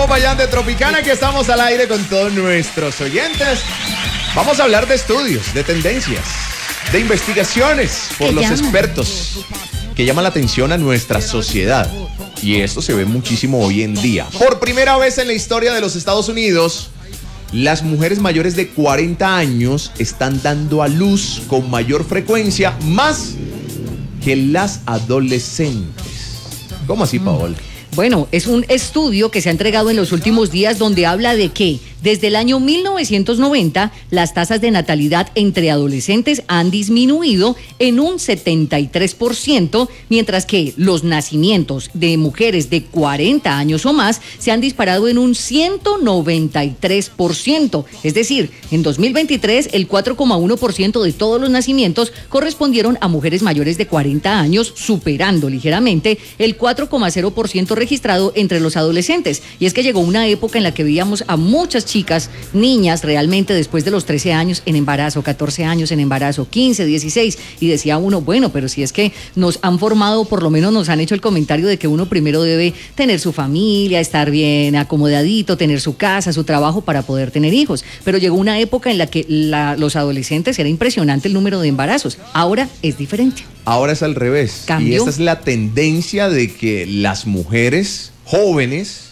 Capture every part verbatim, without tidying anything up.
Popayán de Tropicana, que estamos al aire con todos nuestros oyentes. Vamos a hablar de estudios, de tendencias, de investigaciones por los expertos que llaman la atención a nuestra sociedad. Y esto se ve muchísimo hoy en día. Por primera vez en la historia de los Estados Unidos, las mujeres mayores de cuarenta años están dando a luz con mayor frecuencia, más que las adolescentes. ¿Cómo así, Paola? Bueno, es un estudio que se ha entregado en los últimos días donde habla de que desde el año mil novecientos noventa las tasas de natalidad entre adolescentes han disminuido en un setenta y tres por ciento, mientras que los nacimientos de mujeres de cuarenta años o más se han disparado en un ciento noventa y tres por ciento. Es decir, en dos mil veintitrés el cuatro coma uno por ciento de todos los nacimientos correspondieron a mujeres mayores de cuarenta años, superando ligeramente el cuatro coma cero por ciento registrado entre los adolescentes. Y es que llegó una época en la que veíamos a muchas chicas, niñas realmente después de los trece años en embarazo, catorce años en embarazo, quince, dieciséis, y decía uno, bueno, pero si es que nos han formado, por lo menos nos han hecho el comentario de que uno primero debe tener su familia, estar bien acomodadito, tener su casa, su trabajo para poder tener hijos. Pero llegó una época en la que la, los adolescentes, era impresionante el número de embarazos. Ahora es diferente. Ahora es al revés. ¿Cambió? Y esta es la tendencia de que las mujeres jóvenes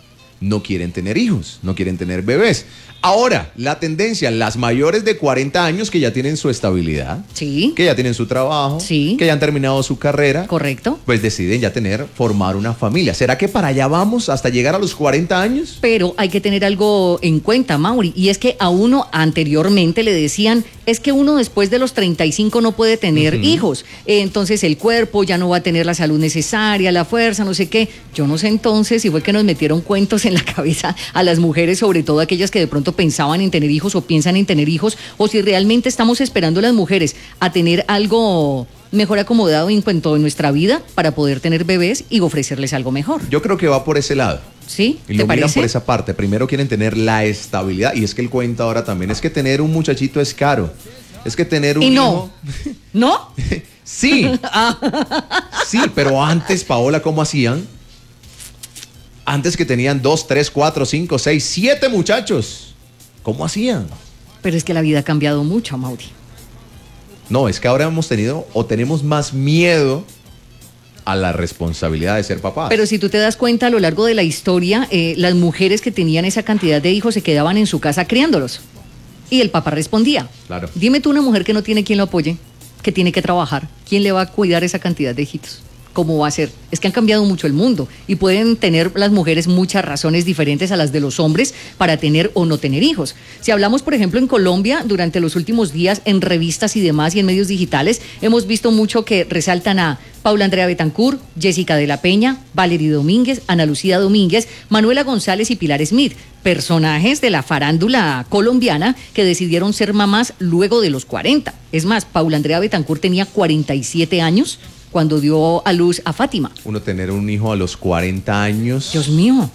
no quieren tener hijos, no quieren tener bebés. Ahora, la tendencia, las mayores de cuarenta años que ya tienen su estabilidad, Sí. que ya tienen su trabajo, Sí. que ya han terminado su carrera, Correcto. pues deciden ya tener, formar una familia. ¿Será que para allá vamos hasta llegar a los cuarenta años? Pero hay que tener algo en cuenta, Mauri, y es que a uno anteriormente le decían, es que uno después de los treinta y cinco no puede tener uh-huh. hijos, entonces el cuerpo ya no va a tener la salud necesaria, la fuerza, no sé qué. Yo no sé entonces si fue que nos metieron cuentos en la cabeza a las mujeres, sobre todo aquellas que de pronto pensaban en tener hijos o piensan en tener hijos, o si realmente estamos esperando las mujeres a tener algo mejor acomodado en cuanto a nuestra vida para poder tener bebés y ofrecerles algo mejor. Yo creo que va por ese lado. ¿Sí? Y lo miran por esa parte. Primero quieren tener la estabilidad, y es que el cuento ahora también es que tener un muchachito es caro. Es que tener un ¿Y no? hijo... ¿No? Sí. Sí, pero antes, Paola, ¿cómo hacían? Antes que tenían dos, tres, cuatro, cinco, seis, siete muchachos. ¿Cómo hacían? Pero es que la vida ha cambiado mucho, Mauri. No, es que ahora hemos tenido o tenemos más miedo a la responsabilidad de ser papás. Pero si tú te das cuenta, a lo largo de la historia, eh, las mujeres que tenían esa cantidad de hijos se quedaban en su casa criándolos. Y el papá respondía. Claro. Dime tú una mujer que no tiene quien lo apoye, que tiene que trabajar. ¿Quién le va a cuidar esa cantidad de hijitos? ¿Cómo va a ser? Es que han cambiado mucho el mundo y pueden tener las mujeres muchas razones diferentes a las de los hombres para tener o no tener hijos. Si hablamos, por ejemplo, en Colombia, durante los últimos días, en revistas y demás y en medios digitales, hemos visto mucho que resaltan a Paula Andrea Betancourt, Jessica de la Peña, Valery Domínguez, Ana Lucía Domínguez, Manuela González y Pilar Smith, personajes de la farándula colombiana que decidieron ser mamás luego de los cuarenta. Es más, Paula Andrea Betancourt tenía cuarenta y siete años cuando dio a luz a Fátima. Uno tener un hijo a los cuarenta años. Dios mío.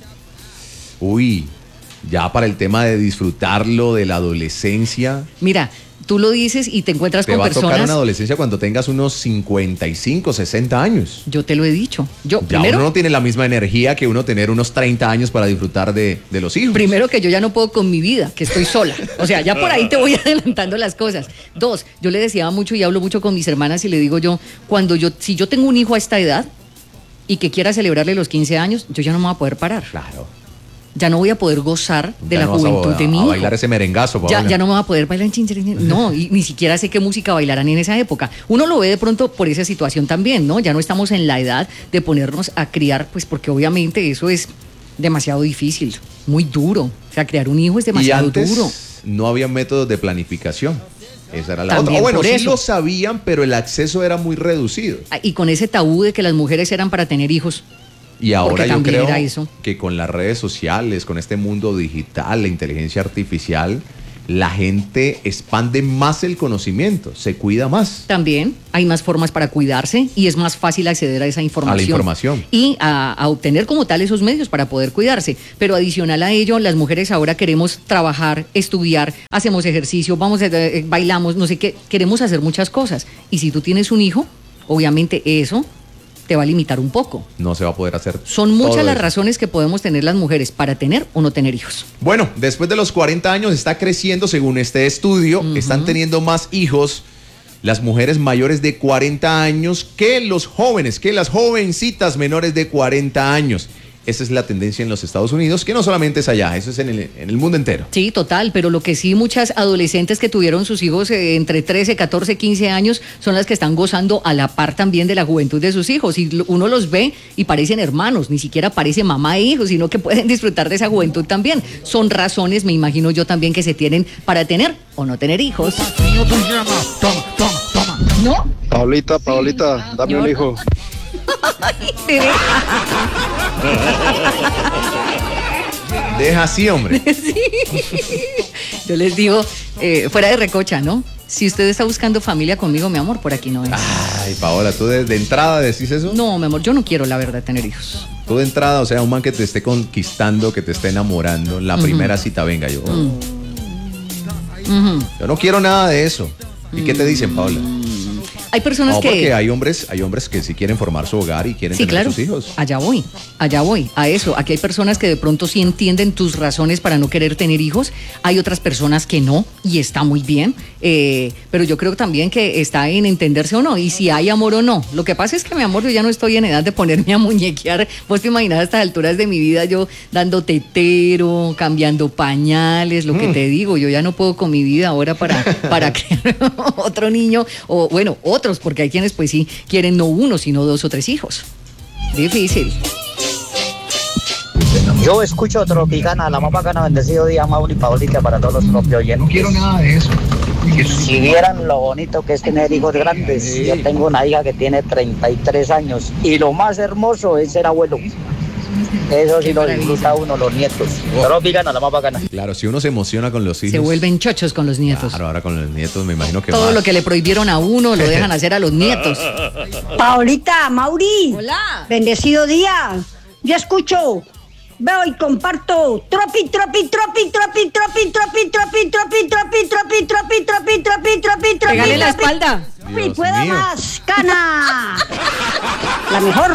Uy, ya para el tema de disfrutarlo de la adolescencia. Mira, tú lo dices y te encuentras te con va personas. a tocar una adolescencia cuando tengas unos cincuenta y cinco, sesenta años. Yo te lo he dicho. Yo, ya primero, uno no tiene la misma energía que uno tener unos treinta años para disfrutar de, de los hijos. Primero, que yo ya no puedo con mi vida, que estoy sola. O sea, ya por ahí te voy adelantando las cosas. Dos, yo le decía mucho y hablo mucho con mis hermanas y le digo yo, cuando yo, si yo tengo un hijo a esta edad y que quiera celebrarle los quince años, yo ya no me voy a poder parar. Claro. Ya no voy a poder gozar de ya la no juventud a, de mi a hijo. bailar ese merengazo, ya, ya no me va a poder bailar en chincherín. No, y ni siquiera sé qué música bailarán en esa época. Uno lo ve de pronto por esa situación también, ¿no? Ya no estamos en la edad de ponernos a criar, pues porque obviamente eso es demasiado difícil, muy duro. O sea, criar un hijo es demasiado y antes duro. No había métodos de planificación. Esa era la También otra. O bueno, por sí eso. lo sabían, pero el acceso era muy reducido. Y con ese tabú de que las mujeres eran para tener hijos. Y ahora yo creo era eso. que con las redes sociales, con este mundo digital, la inteligencia artificial, la gente expande más el conocimiento, se cuida más. También hay más formas para cuidarse y es más fácil acceder a esa información. A la información. Y a, a obtener como tal esos medios para poder cuidarse. Pero adicional a ello, las mujeres ahora queremos trabajar, estudiar, hacemos ejercicio, vamos a, eh, bailamos, no sé qué, queremos hacer muchas cosas. Y si tú tienes un hijo, obviamente eso te va a limitar un poco. No se va a poder hacer. Son muchas todo las eso. razones que podemos tener las mujeres para tener o no tener hijos. Bueno, después de los cuarenta años está creciendo, según este estudio, uh-huh. están teniendo más hijos las mujeres mayores de cuarenta años que los jóvenes, que las jovencitas menores de cuarenta años. Esa es la tendencia en los Estados Unidos, que no solamente es allá, eso es en el, en el mundo entero. Sí, total, pero lo que sí muchas adolescentes que tuvieron sus hijos eh, entre trece, catorce, quince años son las que están gozando a la par también de la juventud de sus hijos. Y uno los ve y parecen hermanos, ni siquiera parece mamá e hijo, sino que pueden disfrutar de esa juventud también. Son razones, me imagino yo también, que se tienen para tener o no tener hijos. Toma, toma, toma. ¿No? Paulita, Paulita, sí, dame un hijo. Deja así, hombre. Sí. Yo les digo, eh, fuera de recocha, ¿no? Si usted está buscando familia conmigo, mi amor, por aquí no es. Ay, Paola, ¿tú de, de entrada decís eso? No, mi amor, yo no quiero, la verdad, tener hijos. Tú de entrada, o sea, un man que te esté conquistando, que te esté enamorando, la uh-huh. primera cita, venga, yo. Uh-huh. Yo no quiero nada de eso. ¿Y uh-huh. qué te dicen, Paola? Hay personas no, que... porque hay hombres, hay hombres que sí quieren formar su hogar y quieren sí, tener claro. sus hijos. Allá voy, allá voy, a eso. Aquí hay personas que de pronto sí entienden tus razones para no querer tener hijos. Hay otras personas que no, y está muy bien. Eh, pero yo creo también que está en entenderse o no, y si hay amor o no. Lo que pasa es que, mi amor, yo ya no estoy en edad de ponerme a muñequear. Vos te imaginas a estas alturas de mi vida yo dando tetero, cambiando pañales, lo que mm. te digo. Yo ya no puedo con mi vida ahora para, para crear otro niño, o bueno, otros, porque hay quienes pues sí quieren no uno, sino dos o tres hijos. Difícil. Yo escucho Tropicana, la más bacana, bendecido día, Mauri y Paulita, para todos los propios oyentes. No quiero nada de eso. Si vieran lo bonito que es tener hijos grandes, sí. Yo tengo una hija que tiene treinta y tres años y lo más hermoso es ser abuelo. Eso sí lo disfruta uno, los nietos. Oh. Tropicana, la más bacana. Claro, si uno se emociona con los hijos. Se vuelven chochos con los nietos. Claro, ahora con los nietos me imagino que todo más. Lo que le prohibieron a uno lo dejan hacer a los nietos. Paulita, Mauri. Hola. Bendecido día. Yo escucho, veo y comparto. Tropi, tropi, tropi, tropi, tropi, tropi, tropi, tropi, tropi, tropi, tropi, tropi, tropi, tropi, tropi. Pégale la espalda. Tropi, puedo más, cana. La mejor.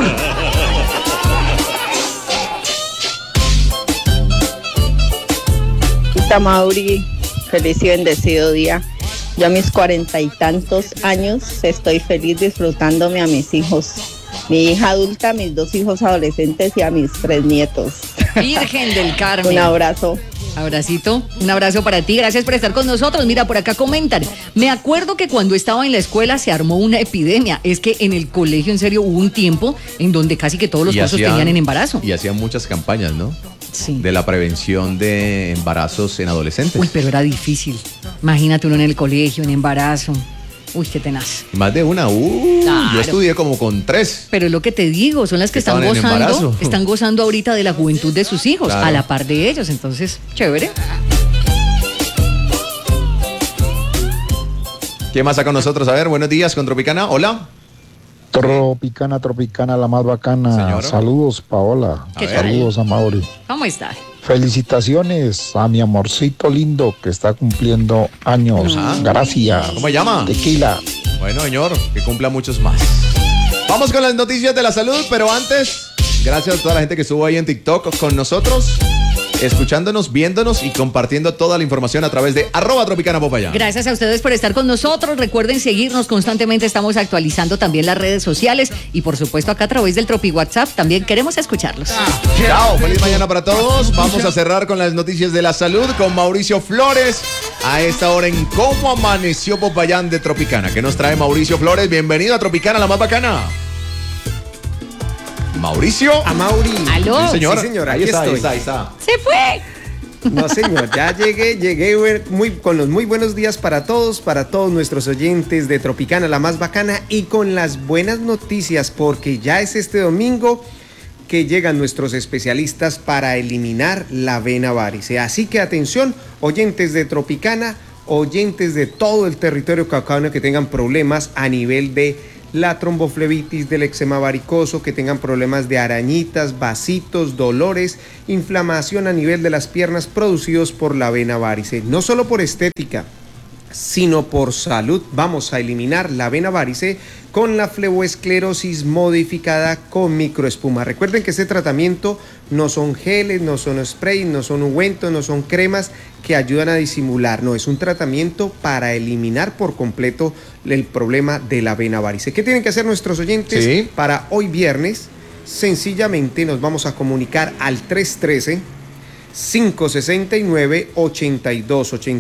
Mauri, feliz y bendecido día. Yo a mis cuarenta y tantos años estoy feliz disfrutándome a mis hijos. Mi hija adulta, mis dos hijos adolescentes y a mis tres nietos. Virgen del Carmen. Un abrazo. Abracito, un abrazo para ti, gracias por estar con nosotros. Mira, por acá comentan, me acuerdo que cuando estaba en la escuela se armó una epidemia. Es que en el colegio, en serio, hubo un tiempo en donde casi que todos los cursos tenían en embarazo. Y hacían muchas campañas, ¿no? Sí. De la prevención de embarazos en adolescentes. Uy, pero era difícil. Imagínate uno en el colegio, en embarazo. Uy, qué tenaz. Más de una, uh, claro. Yo estudié como con tres. Pero es lo que te digo, son las que, que están gozando, están gozando ahorita de la juventud de sus hijos, claro. A la par de ellos, entonces, chévere. ¿Quién más está con nosotros? A ver, buenos días con Tropicana, hola. Tropicana, Tropicana, la más bacana. Señora. Saludos, Paola. ¿Qué Saludos tal? a Mauri. ¿Cómo está? Felicitaciones a mi amorcito lindo que está cumpliendo años. Ajá. Gracias. ¿Cómo se llama? Tequila. Bueno, señor, que cumpla muchos más. Vamos con las noticias de la salud, pero antes, gracias a toda la gente que estuvo ahí en TikTok con nosotros, escuchándonos, viéndonos y compartiendo toda la información a través de arroba Tropicana Popayán. Gracias a ustedes por estar con nosotros. Recuerden seguirnos constantemente. Estamos actualizando también las redes sociales y por supuesto acá a través del Tropi WhatsApp también queremos escucharlos. Ah, chao, feliz mañana para todos. Vamos a cerrar con las noticias de la salud con Mauricio Flores a esta hora en Cómo Amaneció Popayán de Tropicana. ¿Qué nos trae Mauricio Flores? Bienvenido a Tropicana, la más bacana. Mauricio. A Mauri. ¿Aló? Sí, señor. Sí, señor, ahí aquí está, estoy. ahí está, ahí está. ¡Se fue! No, señor, ya llegué, llegué muy, con los muy buenos días para todos, para todos nuestros oyentes de Tropicana, la más bacana, y con las buenas noticias, porque ya es este domingo que llegan nuestros especialistas para eliminar la vena varice. Así que atención, oyentes de Tropicana, oyentes de todo el territorio caucano que tengan problemas a nivel de la tromboflebitis, del eczema varicoso, que tengan problemas de arañitas, vasitos, dolores, inflamación a nivel de las piernas producidos por la vena varice. No solo por estética, sino por salud. Vamos a eliminar la vena varice con la fleboesclerosis modificada con microespuma. Recuerden que este tratamiento no son geles, no son sprays, no son ungüentos, no son cremas que ayudan a disimular. No, es un tratamiento para eliminar por completo el problema de la vena varice. ¿Qué tienen que hacer nuestros oyentes sí. para hoy viernes? Sencillamente nos vamos a comunicar al tres uno tres, cinco seis nueve, ocho dos ocho